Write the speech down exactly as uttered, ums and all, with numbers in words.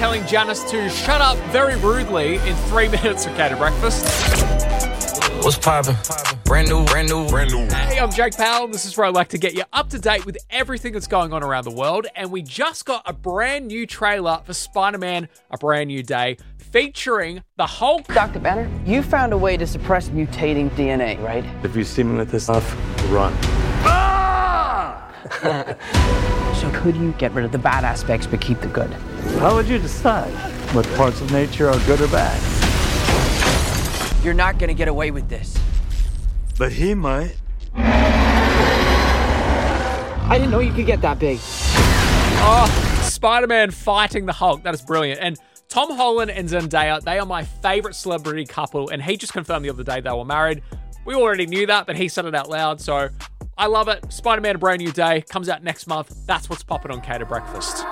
telling Janice to shut up very rudely in three minutes of Cater Breakfast. What's poppin'? Brand new, brand new, brand new. Hey, I'm Jake Powell. This is where I like to get you up to date with everything that's going on around the world. And we just got a brand new trailer for Spider-Man: A Brand New Day, featuring the Hulk. Doctor Banner, you found a way to suppress mutating D N A, right? If you see me with this stuff, run. So could you get rid of the bad aspects but keep the good? How would you decide what parts of nature are good or bad? You're not gonna get away with this. But he might. I didn't know you could get that big. Oh, Spider-Man fighting the Hulk. That is brilliant. And Tom Holland and Zendaya, they are my favorite celebrity couple, and he just confirmed the other day they were married. We already knew that, but he said it out loud, so I love it. Spider-Man: A Brand New Day comes out next month. That's what's popping on Cater Breakfast.